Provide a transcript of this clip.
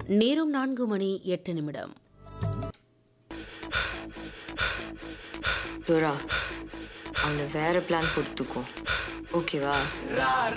நேரம் 4:08. டோரா, அவனை வேற பிளான் போட்டுக்கோ, ஓகேவா?